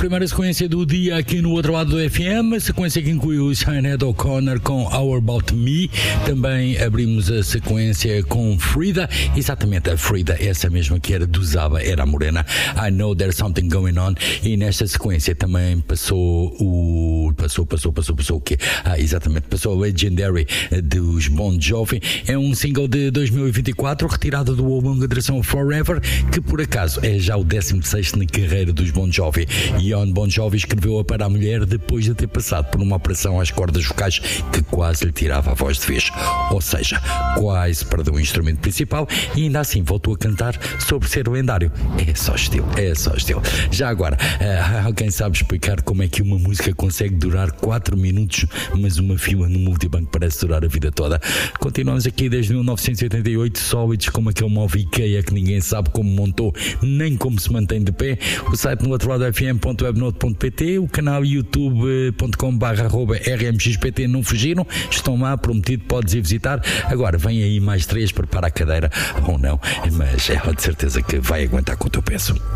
primeira sequência do dia aqui no outro lado do FM, a sequência que inclui o Sinead O'Connor com How About Me. Também abrimos a sequência com Frida, exatamente a Frida, essa mesma que era do Zaba, era a morena, I Know There's Something Going On. E nesta sequência também passou o quê? Exatamente, passou o Legendary dos Bon Jovi. É um single de 2024, retirado do álbum de duração Forever, que por acaso é já o 16º na carreira dos Bon Jovi. Jon Bon Jovi escreveu-a para a mulher depois de ter passado por uma operação às cordas vocais que quase lhe tirava a voz de vez, ou seja, quase perdeu o instrumento principal e ainda assim voltou a cantar sobre ser lendário. É só estilo. Já agora, alguém sabe explicar como é que uma música consegue durar 4 minutos, mas uma fila no multibanco parece durar a vida toda? Continuamos aqui desde 1988, sólidos como aquele móvel IKEA que ninguém sabe como montou nem como se mantém de pé. O site no outro lado fm.webnote.pt, o canal youtube.com/rmxpt não fugiram, estão lá, prometido, podes ir visitar. Agora vem aí mais 3, prepara a cadeira ou não, mas é de certeza que vai aguentar com o teu peso.